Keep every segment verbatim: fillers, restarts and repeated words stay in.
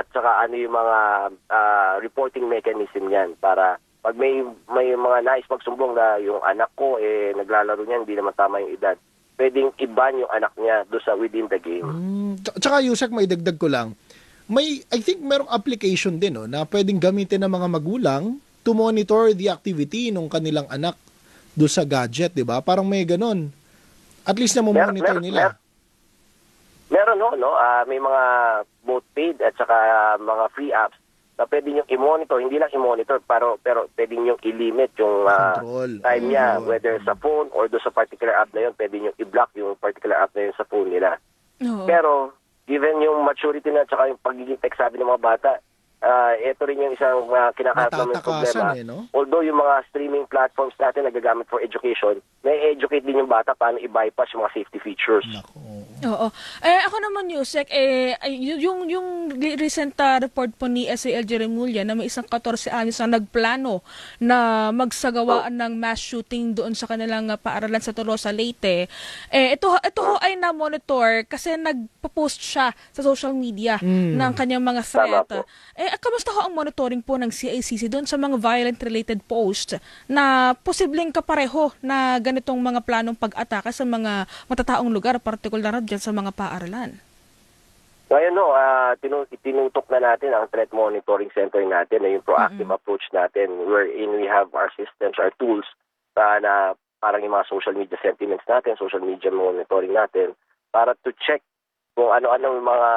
at saka ano yung mga uh, reporting mechanism niyan para pag may may mga nais magsumbong na yung anak ko eh naglalaro niyan, hindi naman tama yung edad, pwedeng iban yung anak niya do sa within the game. Mm, tsaka Yusek, may dagdag ko lang. May, I think merong application din no, na pwedeng gamitin ng mga magulang to monitor the activity ng kanilang anak do sa gadget, di ba? Parang may ganon. At least na mo-monitor mer- mer- nila. Mer- meron no, no? Uh, may mga both paid at saka uh, mga free apps na pwede nyo i-monitor, hindi lang i-monitor, pero, pero pwede nyo i-limit yung uh, time niya, mm-hmm. whether sa phone or do sa particular app na yun, pwede nyo i-block yung particular app na yun sa phone nila. Oo. Pero, given yung maturity na at saka yung pagiging tech-savvy ng mga bata, uh, ito rin yung isang uh, kinakaharap namin problema. Eh, no? Although yung mga streaming platforms natin nagagamit for education, may educate din yung bata paano i-bypass yung mga safety features. Nako. Oo. Eh, ako naman, Yusek, eh, yung, yung recent uh, report po ni S A L J Remulla na may isang fourteen anyos na nagplano na magsagawaan oh. ng mass shooting doon sa kanilang uh, paaralan sa Tolosa, Leyte. Eh, ito, ito ho ay na-monitor kasi nagpo-post siya sa social media mm. ng kanyang mga threat. Eh, kamusta ho ang monitoring po ng C I C C doon sa mga violent-related posts na posibleng kapareho na ganitong mga planong pag-atake sa mga matataong lugar, partikular na dyan sa mga paaralan? Ngayon, no, uh, tinu- tinutok na natin ang threat monitoring center natin, na yung proactive mm-hmm. approach natin, wherein we have our systems, our tools, uh, na parang yung mga social media sentiments natin, social media monitoring natin, para to check kung ano-ano yung mga,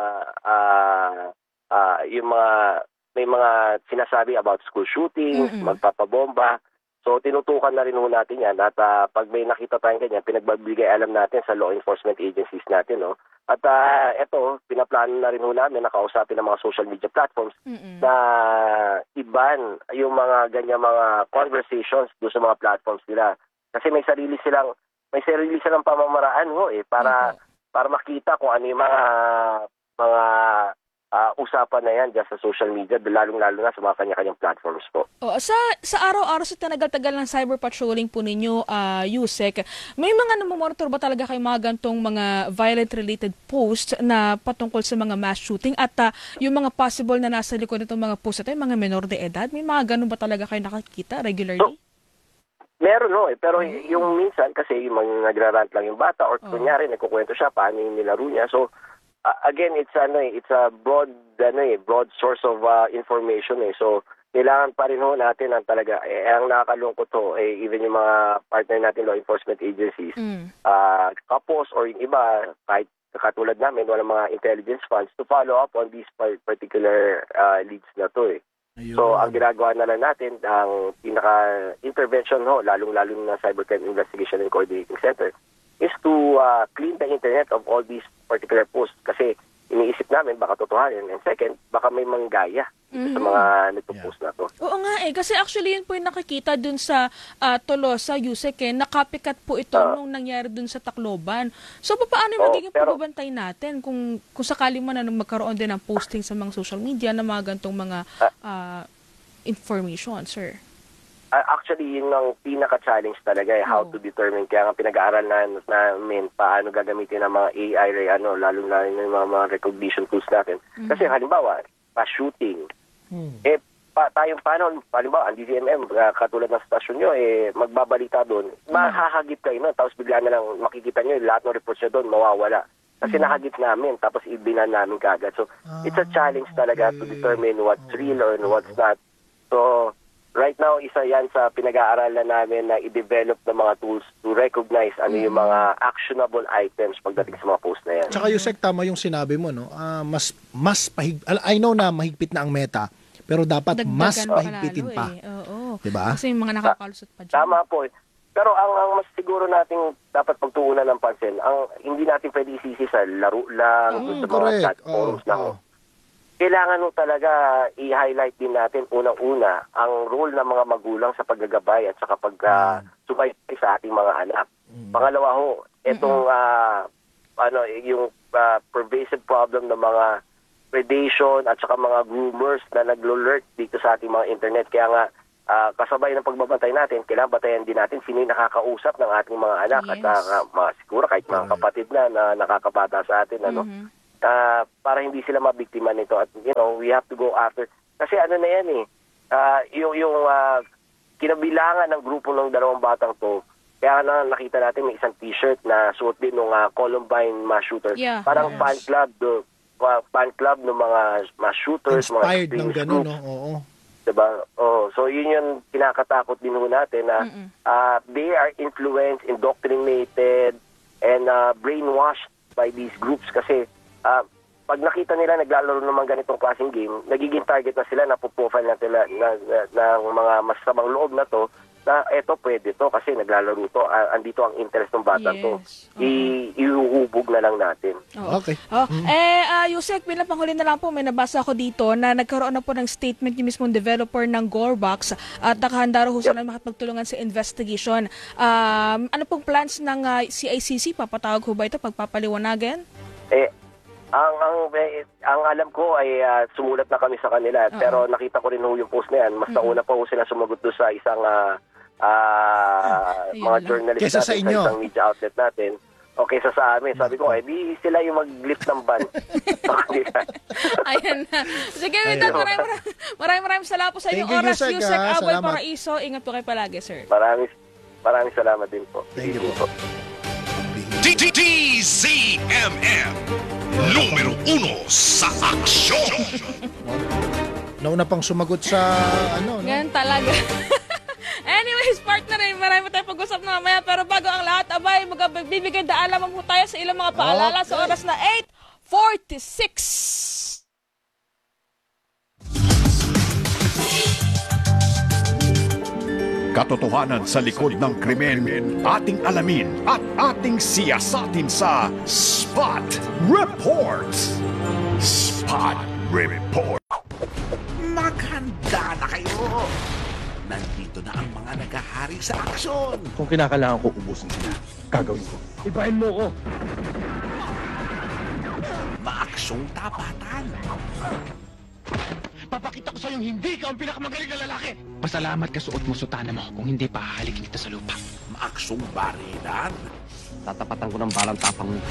uh, uh, yung mga, may mga sinasabi about school shootings, mm-hmm. magpapabomba. So, tinutukan na rin ho natin yan at uh, pag may nakita tayong ganyan, pinagbibigay alam natin sa law enforcement agencies natin. No? At uh, eto, pinaplano na rin ho namin, nakausapin ng mga social media platforms mm-hmm. na iban yung mga ganyan mga conversations do sa mga platforms nila. Kasi may sarili silang may sarili silang pamamaraan ho eh para mm-hmm. para makita kung ano yung mga mga Uh, usapan na yan dyan sa social media, lalong-lalo na sa mga kanya-kanyang platforms po. Oh, sa sa araw-araw sa tanagal-tagal ng cyber patrolling po ninyo, uh, Yusek, may mga namomonitor ba talaga kayo mga gantong mga violent-related posts na patungkol sa mga mass shooting at uh, yung mga possible na nasa likod nitong mga posts ito, yung mga menor de edad, may mga ganun ba talaga kayo nakakita regularly? So, meron no eh, pero oh. yung minsan kasi yung mga nagrarant lang yung bata or oh. kunyari nagkukwento siya paano yung nilaro niya. So, Uh, again, it's ano eh, it's a broad ano eh, broad source of uh, information eh. So, kailangan pa rin ho natin ang talaga eh, ang nakakalungkot ho eh, even yung mga partner natin law enforcement agencies, mm. uh, kapos or yung iba kahit katulad namin walang mga intelligence funds to follow up on these particular uh, leads na to eh. Ayun. So, ang ginagawa na lang natin, ang pinaka-intervention ho, lalong-lalo na Cybercrime Investigation and Coordinating Center, is to uh, clean the internet of all these particular posts kasi iniisip namin baka totohanin, and second, baka may manggaya mm-hmm. sa mga nagpo-post yeah. na to. Oo nga eh, kasi actually yun po yung nakikita dun sa uh, Tolosa, Yusek eh, nakapikat po ito uh, nung nangyari dun sa Tacloban. So paano yung oh, magiging pero, pagbabantay natin kung, kung sakali man na magkaroon din ng posting sa mga social media na mga gantong mga uh, information, sir? Actually, yun ang pinaka-challenge talaga eh, how oh. to determine. Kaya nga pinag-aaral na namin paano gagamitin ng mga A I, ano, lalo-lalo na yung mga, mga recognition tools natin. Mm-hmm. Kasi halimbawa, pa-shooting, mm-hmm. eh, pa, tayong paano, halimbawa, ang D Z M M, uh, katulad ng stasyon nyo, eh, magbabalita doon, mm-hmm. mahahagip kayo, no? Tapos bigla na lang makikita nyo, lahat ng reports nyo doon, mawawala. Kasi mm-hmm. nakagip namin, tapos ibinan namin kagad. So, ah, it's a challenge talaga okay. to determine what's real or what's not. So, right now, isa yan sa pinag-aaralan namin na i-develop ng mga tools to recognize ano yung mga actionable items pagdating sa mga post na yan. Tsaka Yusek, tama yung sinabi mo, no? Uh, mas, mas pahig... I know na mahigpit na ang meta, pero dapat dagdagan mas pahigpitin pa. Eh. Oo. Diba? Kasi yung mga nakakalusot pa dyan. Tama po. Pero ang, ang mas siguro nating dapat pagtuunan ng pansin, ang hindi natin pwede isisi sa laro lang, mm, sa mga chat forums oh, lang. Oh. Kailangan nung talaga i-highlight din natin unang-una ang role ng mga magulang sa paggagabay at sa pag-subaybay uh, sa ating mga anak. Mm. Pangalawa ho, itong uh, ano, yung uh, pervasive problem ng mga predation at saka mga groomers na naglo-lurk dito sa ating mga internet. Kaya nga, uh, kasabay ng pagbabantay natin, kailangan batayan din natin sino yung nakakausap ng ating mga anak yes. at uh, mga, siguro kahit mga kapatid na na nakakabata sa atin. Ano? Mm-hmm. uh, para hindi sila mabiktima nito. At, you know, we have to go after. Kasi ano na yan eh, uh, yung, yung uh, kinabilangan ng grupo ng dalawang batang to, kaya na nakita natin may isang t-shirt na suot din ng uh, Columbine mass shooters. Yeah, Parang yes. fan club, do, uh, fan club ng mga mass shooters, Inspired mga ng extremist gano'n, groups. no? Oo. Diba? Oh, so yun yung kinakatakot din ho natin na uh, they are influenced, indoctrinated, and uh, brainwashed by these groups kasi uh, pag nakita nila naglalaro ng ganitong klaseng game, nagiging target na sila, napoprofile na sila na, na, na, ng mga masamang loob na to, na eto pwede to kasi naglalaro to, uh, andito ang interest ng bata Yes. to. I- ihuhubog na lang natin. Oo. Okay. Oh, eh, uh, Yusek, bilang panghuli na lang po, may nabasa ako dito na nagkaroon na po ng statement yung mismong developer ng Gorebox at nakahanda raw ho sila makapagtulungan sa investigation. Um, ano pong plans ng uh, C I C C? Papatawag ho ba ito? Pagpapaliwanagan? Eh, ang ang eh, ang alam ko ay uh, sumulat na kami sa kanila, Oo. pero nakita ko rin ho yung post na yan. Mas nauna pa ho sila sumagot doon sa isang uh, uh, Ayun mga lang. journalist Kesa sa natin inyo. sa isang media outlet natin. O kesa sa amin. Sabi ko, eh, di sila yung mag-lift ng ban. Ayan na. Sige, with Ayun. that, maraming maraming, maraming, maraming salamat po sa inyong Thank you, oras. Yusek, Yusek ah. Aboy Salamat. Paraiso. Ingat po kayo palagi, sir. maraming, maraming salamat din po. Thank you Sige po. D Z M M Numero uno sa aksyon. Nauna pang sumagot sa ano, no? Ganun talaga. Anyways, partner, eh, marami tayong pag-usap na mamaya. Pero bago ang lahat, abay, magbibigay daan lamang po tayo sa ilang mga paalala sa Okay. oras na eight forty-six. Katotohanan sa likod ng krimen, ating alamin at ating siyasatin sa Spot Reports. Spot Report. Maghanda na kayo! Nandito na ang mga nagahari sa aksyon! Kung kinakailangan ko ubusin sila, gagawin ko. Ibahin mo ko! Maaksyong tapatan! Papakita ko sa'yong hindi ka ang pinakamagaling na lalaki! Pasalamat ka suot mo sutana mo kung hindi pahalikin kita sa lupa. Maaksyong barilan! Tatapatan ko ng balang tapang mo.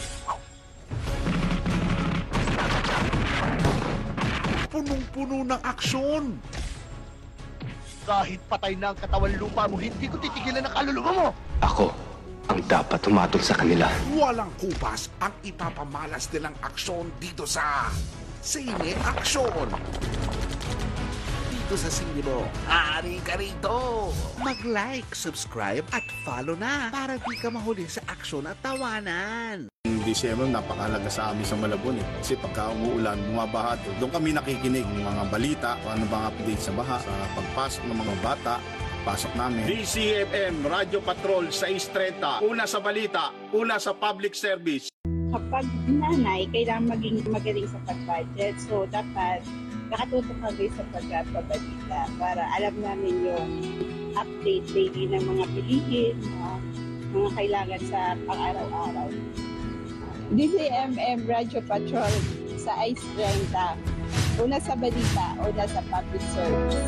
Punong-puno ng aksyon! Kahit patay na ang katawan lupa mo, hindi ko titigilan ang kaluluwa mo! Ako ang dapat humatol sa kanila. Walang kupas ang ipapamalas nilang aksyon dito sa Sine Aksyon! Dito sa sine mo, hari ka rito! Mag-like, subscribe at follow na para di ka mahuli sa aksyon at tawanan! D C M M napakalaga sa amin sa Malabon eh. Kasi pagka umuulan, bumabaha to. Doon kami nakikinig ng mga balita, kung ano bang update sa baha, sa pagpasok ng mga bata, pasok namin. D C M M, Radio Patrol, six thirty, una sa balita, una sa public service. Kapag nanay, kailangan maging magaling sa pag-budget. So, dapat nakatutok kami sa pagpabalita para alam namin yung update daily ng mga bilihin, mga, mga kailangan sa pang-araw-araw. D C M M Radio Patrol sa I C thirty, una sa balita, una sa public service.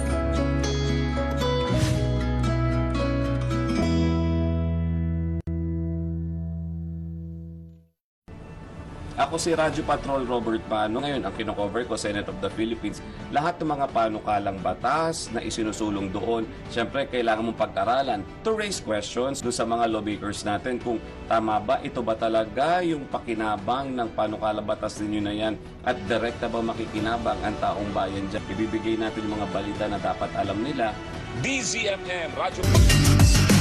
Ako si Radyo Patrol Robert Pano. Ngayon, ang kinocover ko, Senate of the Philippines. Lahat ng mga panukalang batas na isinusulong doon, syempre, kailangan mong pag-aralan to raise questions doon sa mga lawmakers natin kung tama ba, ito ba talaga yung pakinabang ng panukalang batas ninyo na yan at direkta ba makikinabang ang taong bayan dyan. Ibibigay natin yung mga balita na dapat alam nila. D Z M M Radyo